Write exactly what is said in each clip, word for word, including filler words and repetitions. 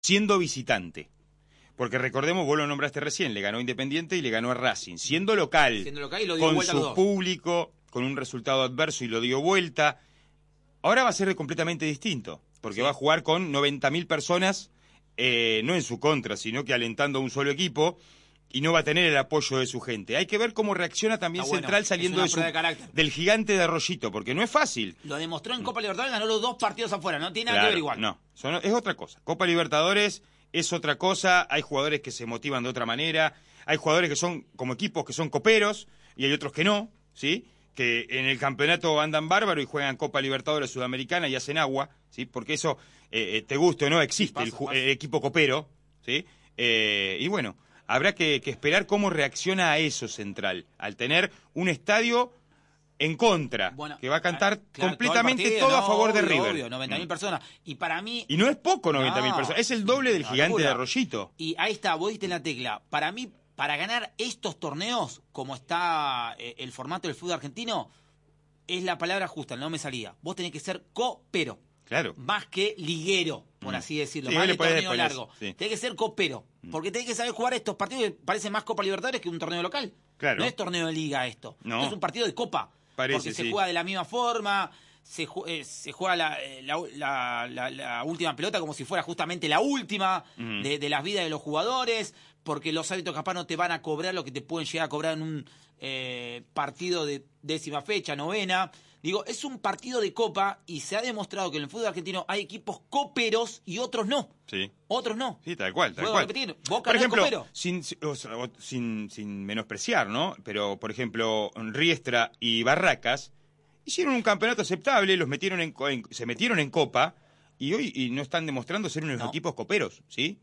siendo visitante. Porque recordemos, vos lo nombraste recién, le ganó a Independiente y le ganó a Racing. Siendo local, siendo local y lo dio con vuelta a los su dos. público, con un resultado adverso y lo dio vuelta. Ahora va a ser completamente distinto, porque sí. va a jugar con noventa mil personas, eh, no en su contra, sino que alentando a un solo equipo, y no va a tener el apoyo de su gente. Hay que ver cómo reacciona también Está Central bueno, saliendo de su, de del gigante de Arroyito, porque no es fácil. Lo demostró en Copa Libertadores, ganó los dos partidos afuera, no tiene nada claro, que ver igual. No, son, es otra cosa. Copa Libertadores es otra cosa, hay jugadores que se motivan de otra manera, hay jugadores que son como equipos que son coperos y hay otros que no, ¿sí? Que en el campeonato andan bárbaro y juegan Copa Libertadores Sudamericana y hacen agua, ¿sí? Porque eso, eh, te guste o no, existe sí, pasa, el, pasa. el equipo copero, ¿sí? Eh, y bueno, habrá que, que esperar cómo reacciona a eso Central, al tener un estadio en contra, bueno, que va a cantar claro, completamente todo, partido, todo a favor no, de obvio, River. Obvio, noventa mil mm. personas. Y para mí... Y no es poco noventa mil no, personas, es el doble del gigante locura. de Arroyito. Y ahí está, vos diste en la tecla. Para mí, para ganar estos torneos, como está eh, el formato del fútbol argentino, es la palabra justa, no me salía. Vos tenés que ser copero. Claro. Más que liguero, por mm. así decirlo. Sí, más que torneo después, largo. Sí. Tenés que ser copero. Mm. Porque tenés que saber jugar estos partidos que parecen más Copa Libertadores que un torneo local. Claro. No es torneo de liga esto. No. Es un partido de Copa. Parece, porque se sí. juega de la misma forma, se, eh, se juega la, la, la, la, la última pelota como si fuera justamente la última uh-huh. de, de las vidas de los jugadores, porque los árbitros capaz no te van a cobrar lo que te pueden llegar a cobrar en un eh, partido de décima fecha, novena. Digo, es un partido de Copa y se ha demostrado que en el fútbol argentino hay equipos coperos y otros no. Sí. Otros no. Sí, tal cual, tal ¿Puedo cual. repetir? Boca por no ejemplo, es copero. Sin, o sea, sin, sin menospreciar, ¿no? Pero, por ejemplo, Riestra y Barracas hicieron un campeonato aceptable, los metieron en, en se metieron en Copa y hoy y no están demostrando ser unos no. equipos coperos, ¿sí?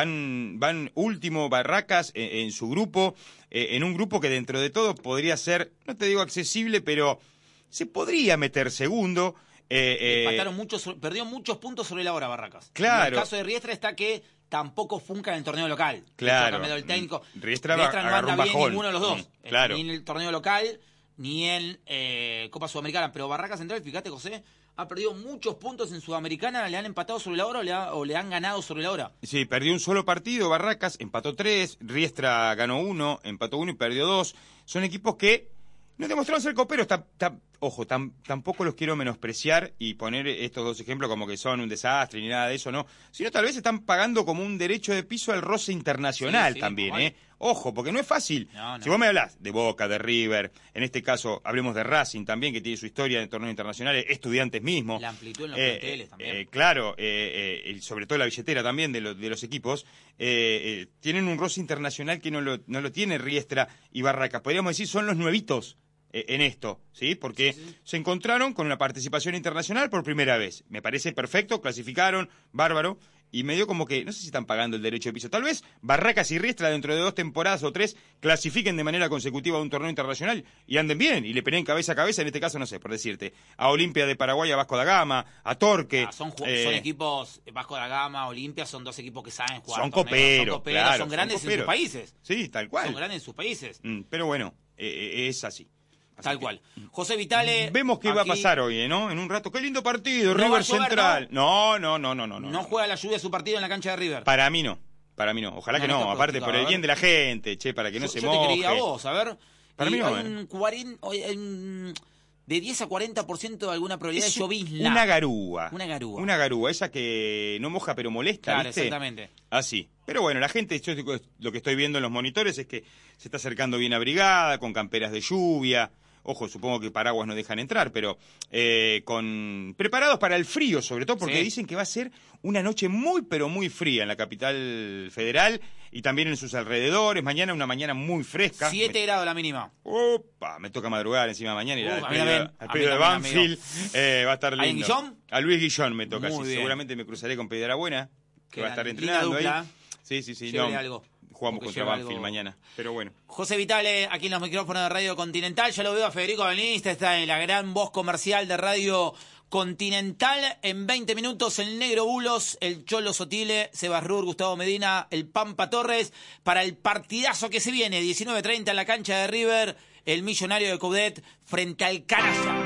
Van van último Barracas en, en su grupo, eh, en un grupo que dentro de todo podría ser, no te digo accesible, pero se podría meter segundo. Eh, Empataron eh, muchos, perdió muchos puntos sobre la hora Barracas. Claro. En el caso de Riestra está que tampoco funca en el torneo local. Claro. El técnico. Riestra, Riestra no anda bien bajón. ninguno de los dos. Mm, claro. Ni en el torneo local, ni en eh, Copa Sudamericana. Pero Barracas Central, fíjate, José, ha perdido muchos puntos en Sudamericana. ¿Le han empatado sobre la hora o le, ha, o le han ganado sobre la hora? Sí, perdió un solo partido. Barracas empató tres. Riestra ganó uno, empató uno y perdió dos. Son equipos que no demostraron ser coperos. Está, está, ojo, tam, tampoco los quiero menospreciar y poner estos dos ejemplos como que son un desastre ni nada de eso, no. Sino tal vez están pagando como un derecho de piso al roce internacional sí, sí, también, ¿eh? Ojo, porque no es fácil. No, no. Si vos me hablás de Boca, de River, en este caso hablemos de Racing también, que tiene su historia en torneos internacionales, Estudiantes mismo. La amplitud en los eh, planteles también. Eh, claro, eh, eh, sobre todo la billetera también de, lo, de los equipos, eh, eh, tienen un roce internacional que no lo, no lo tiene Riestra y Barracas. Podríamos decir, son los nuevitos en esto, ¿sí? Porque sí, sí. se encontraron con una participación internacional por primera vez. Me parece perfecto, clasificaron, bárbaro, y medio como que, no sé si están pagando el derecho de piso. Tal vez Barracas y Riestra dentro de dos temporadas o tres clasifiquen de manera consecutiva a un torneo internacional y anden bien, y le peleen cabeza a cabeza, en este caso, no sé, por decirte, a Olimpia de Paraguay, a Vasco da Gama, a Torque. Ah, son, eh, son equipos, Vasco da Gama, Olimpia, son dos equipos que saben jugar. Son coperos, son, coperos claro, son grandes son en sus países. Sí, tal cual. Son grandes en sus países. Mm, pero bueno, eh, es así. Así Tal que, cual. José Vitale. Vemos qué aquí... va a pasar hoy, ¿no? En un rato. Qué lindo partido, no River llover, Central. ¿no? No, no, no, no, no. No juega la lluvia su partido en la cancha de River. Para mí no. Para mí no. Ojalá no, que no. no Aparte, por el bien de la gente, che, para que no yo, se yo moje. Yo te quería a vos, a ver. Para y mí no. Hay un cuarenta, hay un, de diez a cuarenta por ciento de alguna probabilidad es de llovizna. Una garúa. Una garúa. Una garúa. Esa que no moja pero molesta, claro, ¿viste? Exactamente. Así. Pero bueno, la gente, yo lo que estoy viendo en los monitores es que se está acercando bien abrigada, con camperas de lluvia. Ojo, supongo que paraguas no dejan entrar, pero eh, con preparados para el frío, sobre todo porque sí. dicen que va a ser una noche muy, pero muy fría en la capital federal y también en sus alrededores. Mañana una mañana muy fresca. siete me... grados la mínima. Opa, me toca madrugar encima de mañana. Ir uh, al predio, al predio de Banfield. Eh, va a estar lindo. ¿A Guillón? A Luis Guillón me toca, muy sí. Bien. Seguramente me cruzaré con Piedra Buena, que que va a estar entrenando dupla. ahí. Sí, sí, sí. No, algo. Jugamos contra Banfield algo... mañana, pero bueno. José Vitale, aquí en los micrófonos de Radio Continental. Ya lo veo a Federico Benista, está en la gran voz comercial de Radio Continental. En veinte minutos, el Negro Bulos, el Cholo Sotile, Sebas Rur, Gustavo Medina, el Pampa Torres, para el partidazo que se viene, diecinueve treinta en la cancha de River, el Millonario de Coudet frente al Canalla.